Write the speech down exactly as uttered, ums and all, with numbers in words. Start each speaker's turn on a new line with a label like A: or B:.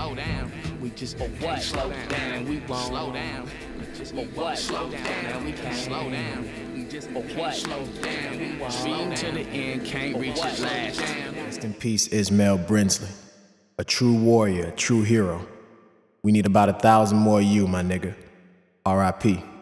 A: slow down. We just but what? Slow down. We won't slow down. Just but what? Slow down. We can't slow down. We just but what? Slow down. We won't slow down to the end. Can't reach it last.
B: Rest in peace, Ismail Brinsley. A true warrior, a true hero. We need about a thousand more of you, my nigga. R I P